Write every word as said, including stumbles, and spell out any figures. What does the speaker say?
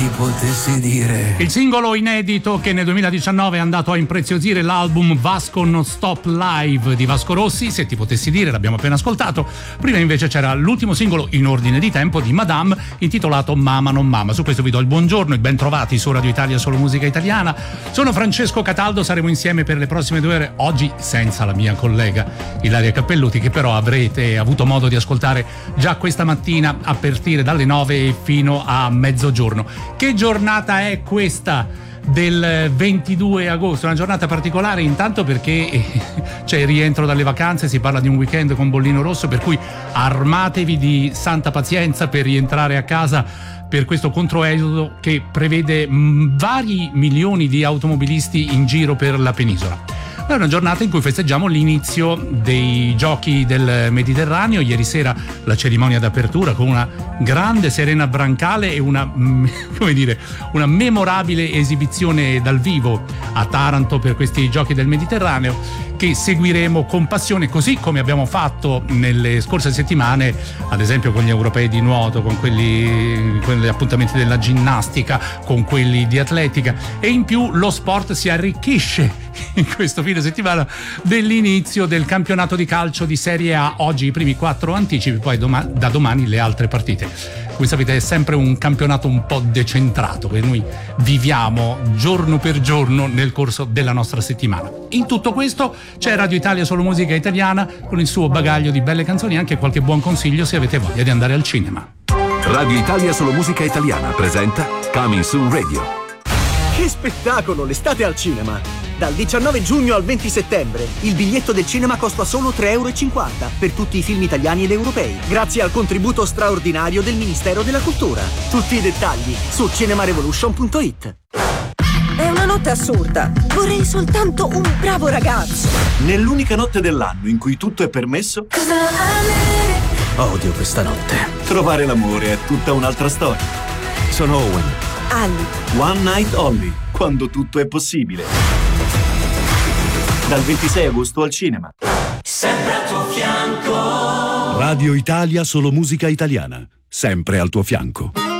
ti potessi dire. Il singolo inedito che nel duemiladiciannove è andato a impreziosire l'album Vasco Non Stop Live di Vasco Rossi, Se ti potessi dire, l'abbiamo appena ascoltato. Prima invece c'era l'ultimo singolo in ordine di tempo di Madame, intitolato Mama non Mama. Su questo vi do il buongiorno e ben trovati su Radio Italia Solo Musica Italiana. Sono Francesco Cataldo, saremo insieme per le prossime due ore, oggi senza la mia collega Ilaria Cappelluti, che però avrete avuto modo di ascoltare già questa mattina a partire dalle nove fino a mezzogiorno. Che giornata è questa del ventidue agosto? Una giornata particolare intanto perché c'è il rientro dalle vacanze, si parla di un weekend con bollino rosso, per cui armatevi di santa pazienza per rientrare a casa per questo controesodo che prevede mh, vari milioni di automobilisti in giro per la penisola. È una giornata in cui festeggiamo l'inizio dei Giochi del Mediterraneo. Ieri sera la cerimonia d'apertura con una grande Serena Brancale e una, come dire, una memorabile esibizione dal vivo a Taranto per questi Giochi del Mediterraneo, che seguiremo con passione, così come abbiamo fatto nelle scorse settimane, ad esempio con gli europei di nuoto, con quelli, con gli appuntamenti della ginnastica, con quelli di atletica, e in più lo sport si arricchisce in questo fine settimana dell'inizio del campionato di calcio di Serie A. Oggi i primi quattro anticipi, poi doma- da domani le altre partite. Come sapete è sempre un campionato un po' decentrato che noi viviamo giorno per giorno nel corso della nostra settimana. In tutto questo c'è Radio Italia Solo Musica Italiana con il suo bagaglio di belle canzoni e anche qualche buon consiglio se avete voglia di andare al cinema. Radio Italia Solo Musica Italiana presenta Coming Soon Radio. Che spettacolo, l'estate al cinema! Dal diciannove giugno al venti settembre il biglietto del cinema costa solo tre euro e cinquanta per tutti i film italiani ed europei, grazie al contributo straordinario del Ministero della Cultura. Tutti i dettagli su cinemarevolution punto it. È una notte assurda. Vorrei soltanto un bravo ragazzo. Nell'unica notte dell'anno in cui tutto è permesso, odio questa notte. Trovare l'amore è tutta un'altra storia. Sono Owen. Ali. One Night Only, quando tutto è possibile. Dal ventisei agosto al cinema. Sempre al tuo fianco. Radio Italia Solo Musica Italiana, sempre al tuo fianco.